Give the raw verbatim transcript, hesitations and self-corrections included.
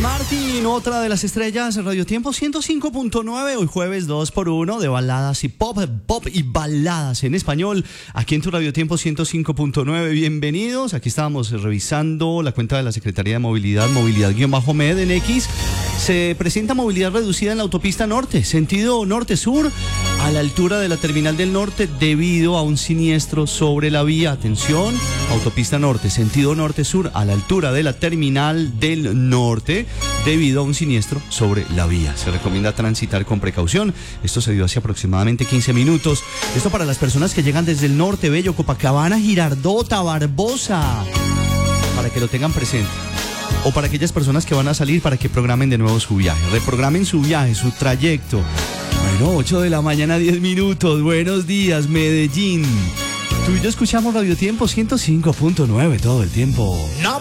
Martín, otra de las estrellas, Radio Tiempo ciento cinco punto nueve, hoy jueves dos por uno de baladas y pop, pop y baladas en español, aquí en tu Radio Tiempo ciento cinco punto nueve, bienvenidos. Aquí estábamos revisando la cuenta de la Secretaría de Movilidad, movilidad-med en X. Se presenta movilidad reducida en la autopista norte, sentido norte-sur, a la altura de la terminal del norte debido a un siniestro sobre la vía. Atención, autopista norte, sentido norte-sur, a la altura de la terminal del norte debido a un siniestro sobre la vía. Se recomienda transitar con precaución. Esto se dio hace aproximadamente quince minutos. Esto para las personas que llegan desde el norte, Bello, Copacabana, Girardota, Barbosa, para que lo tengan presente. O para aquellas personas que van a salir, para que programen de nuevo su viaje. Reprogramen su viaje, su trayecto. Bueno, ocho de la mañana, diez minutos. Buenos días, Medellín. Tú y yo escuchamos Radio Tiempo ciento cinco punto nueve todo el tiempo. No.